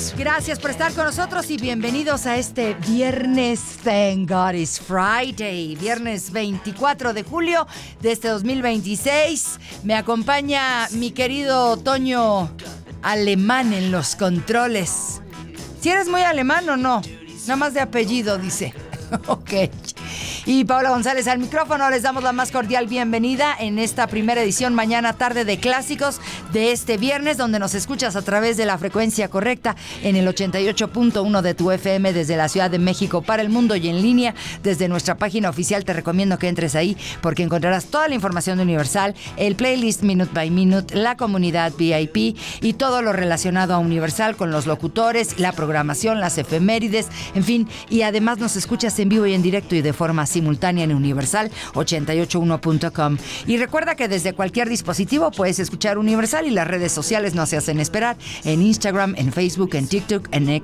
bienvenidos. Gracias por estar con nosotros y bienvenidos a este viernes, Thank God It's Friday, viernes 24 de julio de este 2026. Me acompaña mi querido Toño Alemán en los controles. ¿Si eres muy alemán o no? Nada más de apellido, dice. Ok. Y Paola González al micrófono. Les damos la más cordial bienvenida en esta primera edición mañana tarde de clásicos de este viernes, donde nos escuchas a través de la frecuencia correcta en el 88.1 de tu FM desde la Ciudad de México para el mundo y en línea desde nuestra página oficial. Te recomiendo que entres ahí porque encontrarás toda la información de Universal, el playlist Minute by Minute, la comunidad VIP y todo lo relacionado a Universal con los locutores, la programación, las efemérides, en fin. Y además nos escuchas en vivo y en directo y de forma simultánea en Universal 881.com. Y recuerda que desde cualquier dispositivo puedes escuchar Universal y las redes sociales no se hacen esperar. En Instagram, en Facebook, en TikTok, en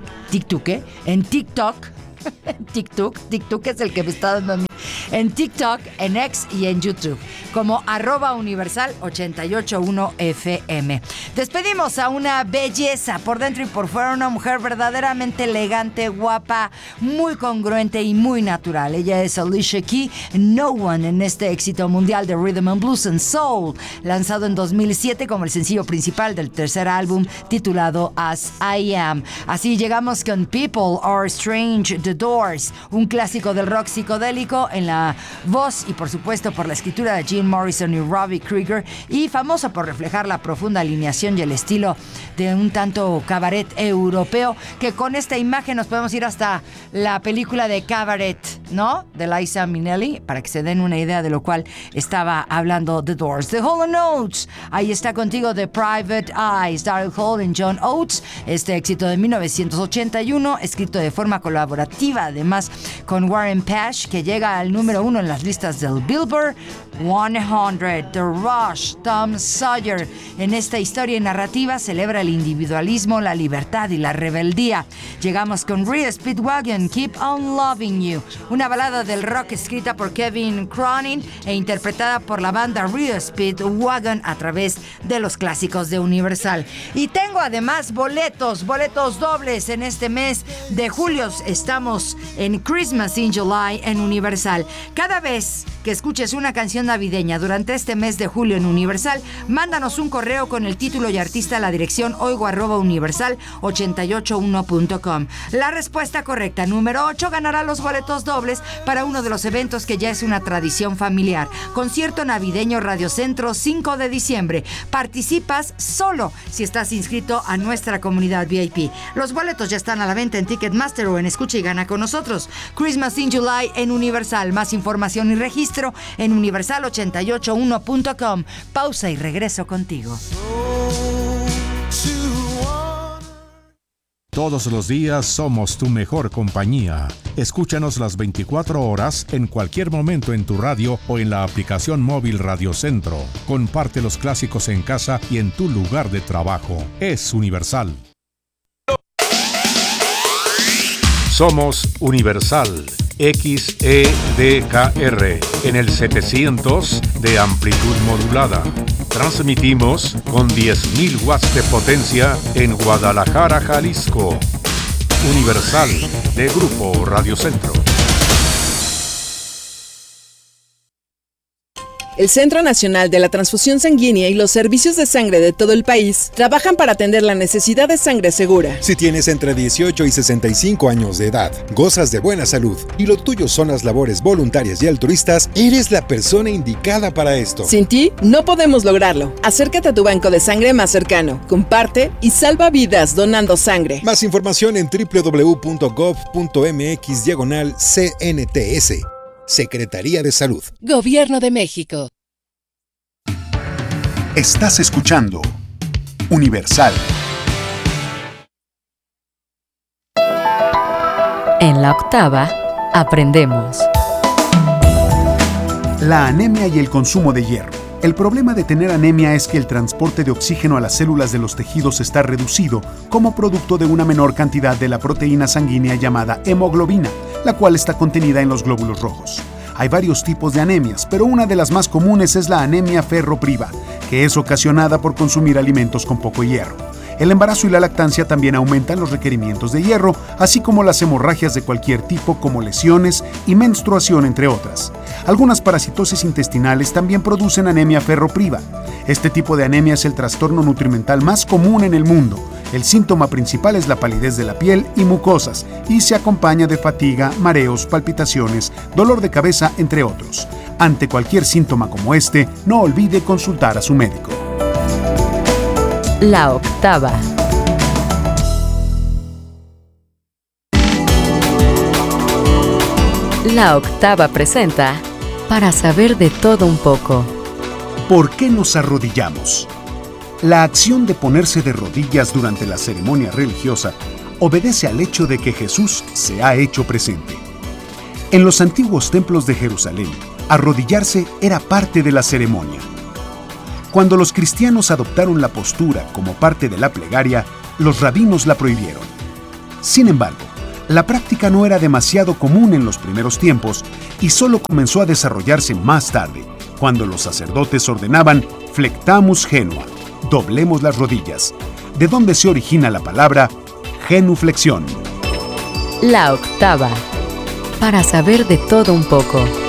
TikTok es el que me está dando a mí. En TikTok, en X y en YouTube como @universal881fm. Despedimos a una belleza por dentro y por fuera, una mujer verdaderamente elegante, guapa, muy congruente y muy natural. Ella es Alicia Keys, No One, en este éxito mundial de Rhythm and Blues and Soul, lanzado en 2007 como el sencillo principal del tercer álbum titulado As I Am. Así llegamos con People Are Strange, The Doors, un clásico del rock psicodélico en la voz y por supuesto por la escritura de Jim Morrison y Robbie Krieger, y famoso por reflejar la profunda alineación y el estilo de un tanto cabaret europeo, que con esta imagen nos podemos ir hasta la película de Cabaret, ¿no? De Liza Minnelli, para que se den una idea de lo cual estaba hablando The Doors. The Hall & Oates, ahí está contigo The Private Eyes, Daryl Hall y John Oates, este éxito de 1981, escrito de forma colaborativa además con Warren Pash, que llega al número 1 en las listas del Billboard 100. The Rush, Tom Sawyer, en esta historia narrativa celebra el individualismo, la libertad y la rebeldía. Llegamos con Rhea Speedwagon, Keep on Loving You, una balada del rock escrita por Kevin Cronin e interpretada por la banda Rhea Speedwagon a través de los clásicos de Universal. Y tengo además boletos dobles en este mes de julio. Estamos en Christmas in July en Universal. Cada vez que escuches una canción navideña durante este mes de julio en Universal, mándanos un correo con el título y artista a la dirección oigo@universal881.com. La respuesta correcta, número 8, ganará los boletos dobles para uno de los eventos que ya es una tradición familiar. Concierto navideño Radio Centro, 5 de diciembre. Participas solo si estás inscrito a nuestra comunidad VIP. Los boletos ya están a la venta en Ticketmaster o en Escucha y Gana con nosotros. Christmas in July en Universal. Más información y registro en universal881.com. Pausa y regreso contigo. Todos los días somos tu mejor compañía. Escúchanos las 24 horas en cualquier momento en tu radio o en la aplicación móvil Radio Centro. Comparte los clásicos en casa y en tu lugar de trabajo. Es Universal. Somos Universal XEDKR en el 700 de amplitud modulada. Transmitimos con 10.000 watts de potencia en Guadalajara, Jalisco. Universal de Grupo Radio Centro. El Centro Nacional de la Transfusión Sanguínea y los servicios de sangre de todo el país trabajan para atender la necesidad de sangre segura. Si tienes entre 18 y 65 años de edad, gozas de buena salud y lo tuyo son las labores voluntarias y altruistas, eres la persona indicada para esto. Sin ti, no podemos lograrlo. Acércate a tu banco de sangre más cercano, comparte y salva vidas donando sangre. Más información en www.gov.mx/CNTS. Secretaría de Salud. Gobierno de México. Estás escuchando Universal. En la octava, aprendemos. La anemia y el consumo de hierro. El problema de tener anemia es que el transporte de oxígeno a las células de los tejidos está reducido como producto de una menor cantidad de la proteína sanguínea llamada hemoglobina, la cual está contenida en los glóbulos rojos. Hay varios tipos de anemias, pero una de las más comunes es la anemia ferropriva, que es ocasionada por consumir alimentos con poco hierro. El embarazo y la lactancia también aumentan los requerimientos de hierro, así como las hemorragias de cualquier tipo como lesiones y menstruación, entre otras. Algunas parasitosis intestinales también producen anemia ferropriva. Este tipo de anemia es el trastorno nutrimental más común en el mundo. El síntoma principal es la palidez de la piel y mucosas, y se acompaña de fatiga, mareos, palpitaciones, dolor de cabeza, entre otros. Ante cualquier síntoma como este, no olvide consultar a su médico. La octava. La octava presenta Para saber de todo un poco. ¿Por qué nos arrodillamos? La acción de ponerse de rodillas durante la ceremonia religiosa obedece al hecho de que Jesús se ha hecho presente. En los antiguos templos de Jerusalén, arrodillarse era parte de la ceremonia. Cuando los cristianos adoptaron la postura como parte de la plegaria, los rabinos la prohibieron. Sin embargo, la práctica no era demasiado común en los primeros tiempos y solo comenzó a desarrollarse más tarde, cuando los sacerdotes ordenaban flectamus genua, doblemos las rodillas, de donde se origina la palabra genuflexión. La octava. Para saber de todo un poco.